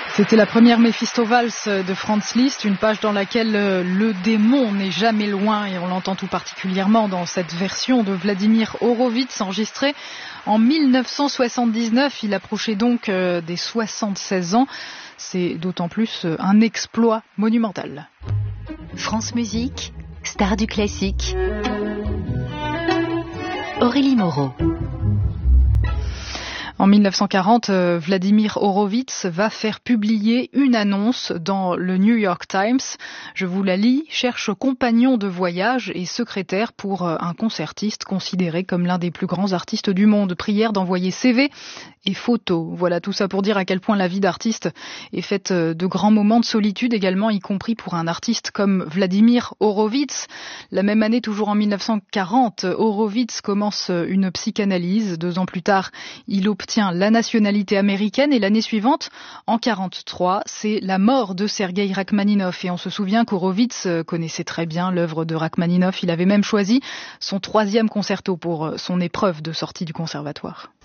C'était la première Méphisto-Valse de Franz Liszt, une page dans laquelle le démon n'est jamais loin et on l'entend tout particulièrement dans cette version de Vladimir Horowitz enregistrée en 1979. Il approchait donc des 76 ans. C'est d'autant plus un exploit monumental. France Musique, star du classique. Aurélie Moreau. En 1940, Vladimir Horowitz va faire publier une annonce dans le New York Times. Je vous la lis. Cherche compagnon de voyage et secrétaire pour un concertiste considéré comme l'un des plus grands artistes du monde. Prière d'envoyer CV et photos. Voilà, tout ça pour dire à quel point la vie d'artiste est faite de grands moments de solitude également, y compris pour un artiste comme Vladimir Horowitz. La même année, toujours en 1940, Horowitz commence une psychanalyse. 2 ans plus tard, il obtient la nationalité américaine et l'année suivante, en 1943, c'est la mort de Sergueï Rachmaninov. Et on se souvient qu'Horowitz connaissait très bien l'œuvre de Rachmaninov. Il avait même choisi son 3e concerto pour son épreuve de sortie du conservatoire.